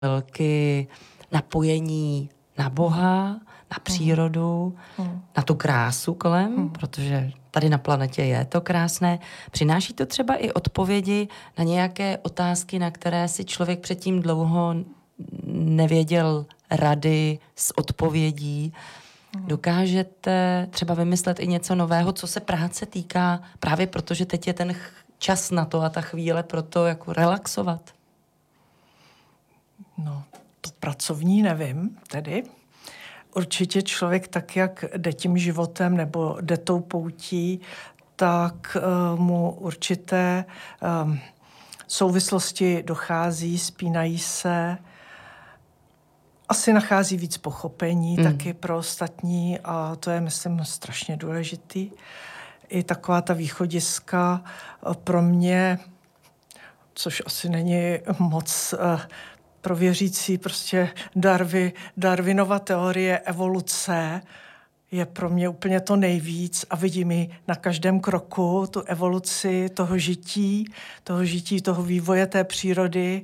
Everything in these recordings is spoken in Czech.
velký napojení na Boha, na přírodu, na tu krásu kolem, protože tady na planetě je to krásné. Přináší to třeba i odpovědi na nějaké otázky, na které si člověk předtím dlouho nevěděl rady s odpovědí. Dokážete třeba vymyslet i něco nového, co se práce týká, právě protože teď je ten čas na to a ta chvíle pro to jako relaxovat? No, to pracovní nevím tedy. Určitě člověk tak, jak jde tím životem nebo jde tou poutí, tak mu určité souvislosti dochází, spínají se, asi nachází víc pochopení taky pro ostatní a to je, myslím, strašně důležitý. I taková ta východiska pro mě, což asi není moc pro věřící, prostě Darwinova teorie evoluce je pro mě úplně to nejvíc a vidím ji na každém kroku, tu evoluci toho žití, toho vývoje té přírody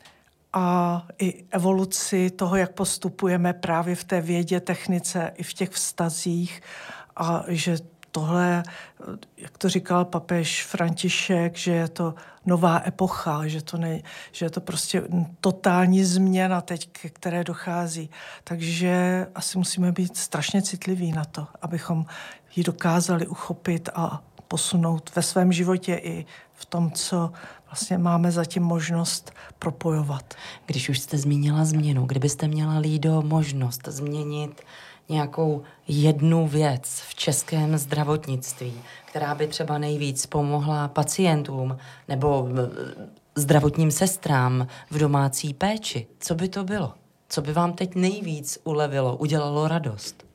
a i evoluci toho, jak postupujeme právě v té vědě, technice i v těch vztazích a že tohle, jak to říkal papež František, že je to nová epocha, že je to prostě totální změna teď, ke které dochází. Takže asi musíme být strašně citliví na to, abychom ji dokázali uchopit a posunout ve svém životě i v tom, co vlastně máme zatím možnost propojovat. Když už jste zmínila změnu, kdybyste měla, Lído, možnost změnit nějakou jednu věc v českém zdravotnictví, která by třeba nejvíc pomohla pacientům nebo zdravotním sestrám v domácí péči, co by to bylo? Co by vám teď nejvíc ulevilo, udělalo radost?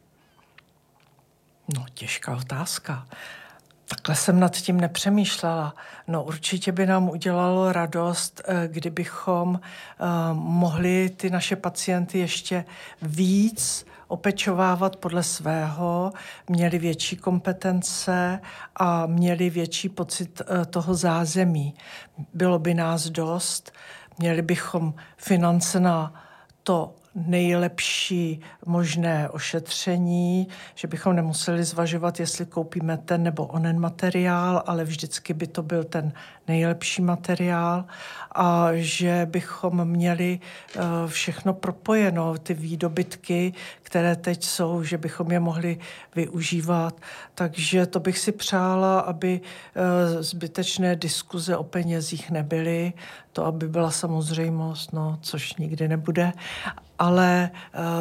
No, těžká otázka. Takhle jsem nad tím nepřemýšlela. No, určitě by nám udělalo radost, kdybychom mohli ty naše pacienty ještě víc opečovávat podle svého, měli větší kompetence a měli větší pocit toho zázemí. Bylo by nás dost, měli bychom finance na to nejlepší možné ošetření, že bychom nemuseli zvažovat, jestli koupíme ten nebo onen materiál, ale vždycky by to byl ten nejlepší materiál a že bychom měli všechno propojeno, ty výdobytky, které teď jsou, že bychom je mohli využívat. Takže to bych si přála, aby zbytečné diskuze o penězích nebyly, to aby byla samozřejmost, no, což nikdy nebude, ale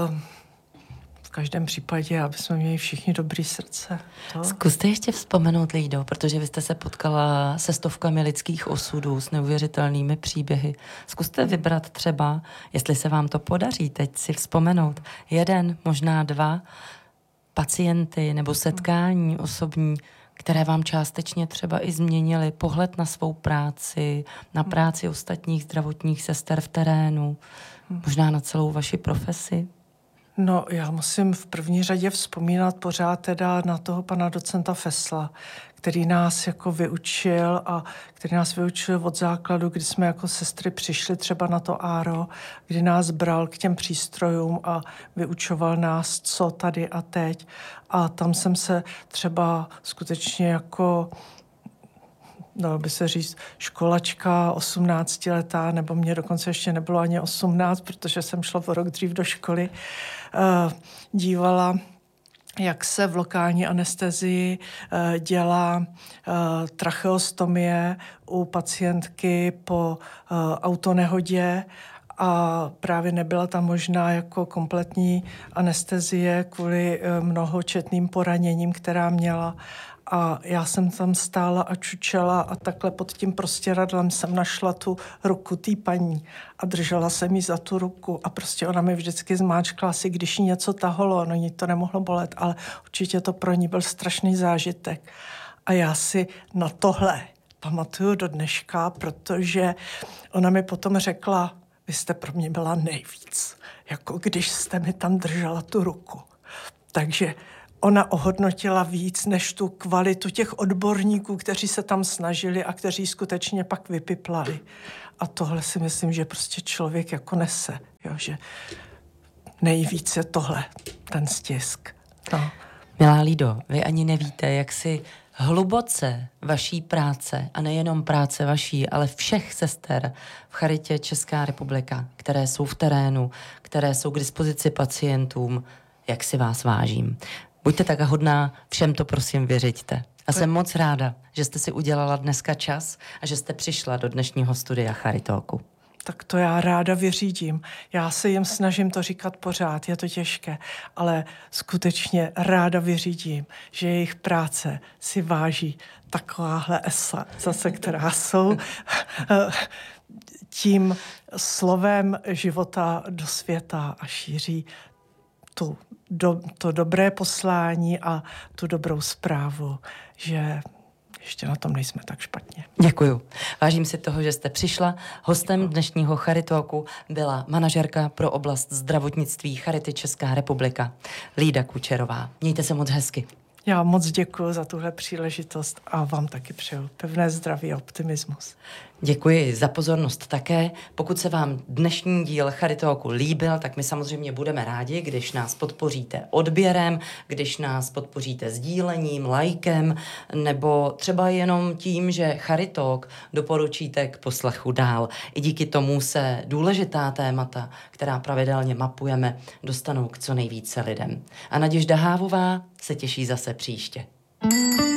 v každém případě, aby jsme měli všichni dobrý srdce. To? Zkuste ještě vzpomenout, Lído, protože vy jste se potkala se stovkami lidských osudů, s neuvěřitelnými příběhy. Zkuste vybrat třeba, jestli se vám to podaří teď si vzpomenout, jeden, možná dva pacienty nebo setkání osobní, které vám částečně třeba i změnily pohled na svou práci, na práci ostatních zdravotních sester v terénu, možná na celou vaši profesi. No, já musím v první řadě vzpomínat pořád teda na toho pana docenta Fessla, který nás jako vyučil a který nás vyučil od základu, kdy jsme jako sestry přišli třeba na to áro, kdy nás bral k těm přístrojům a vyučoval nás, co tady a teď. A tam jsem se třeba skutečně jako, dalo by se říct, školačka 18letá, nebo mě dokonce ještě nebylo ani 18, protože jsem šla o rok dřív do školy, dívala, jak se v lokální anestezii dělá tracheostomie u pacientky po autonehodě a právě nebyla tam možná jako kompletní anestezie kvůli mnohočetným poraněním, která měla. A já jsem tam stála a čučela a takhle pod tím prostěradlem jsem našla tu ruku té paní a držela jsem jí za tu ruku a prostě ona mi vždycky zmáčkla asi, když jí něco taholo, no jí to nemohlo bolet, ale určitě to pro ní byl strašný zážitek. A já si na tohle pamatuju do dneška, protože ona mi potom řekla, vy jste pro mě byla nejvíc, jako když jste mi tam držela tu ruku. Takže ona ohodnotila víc než tu kvalitu těch odborníků, kteří se tam snažili a kteří skutečně pak vypiplali. A tohle si myslím, že prostě člověk jako nese, jo, že nejvíce tohle, ten stisk. No. Milá Lido, vy ani nevíte, jak si hluboce vaší práce, a nejenom práce vaší, ale všech sester v Charitě Česká republika, které jsou v terénu, které jsou k dispozici pacientům, jak si vás vážím. Buďte tak hodná, všem to prosím vyřiďte. A jsem moc ráda, že jste si udělala dneska čas a že jste přišla do dnešního studia Charitalku. Tak to já ráda vyřídím. Já se jim snažím to říkat pořád, je to těžké, ale skutečně ráda vyřídím, že jejich práce si váží takováhle esa, zase, která jsou tím slovem života do světa a šíří to dobré poslání a tu dobrou zprávu, že ještě na tom nejsme tak špatně. Děkuju. Vážím si toho, že jste přišla. Hostem dnešního Charitalku byla manažerka pro oblast zdravotnictví Charity Česká republika Lída Kučerová. Mějte se moc hezky. Já moc děkuji za tuhle příležitost a vám taky přeju pevné zdraví a optimismus. Děkuji za pozornost také. Pokud se vám dnešní díl Charitalku líbil, tak my samozřejmě budeme rádi, když nás podpoříte odběrem, když nás podpoříte sdílením, lajkem, nebo třeba jenom tím, že Charitalk doporučíte k poslechu dál. I díky tomu se důležitá témata, která pravidelně mapujeme, dostanou k co nejvíce lidem. A Naděžda Hávová se těší zase příště.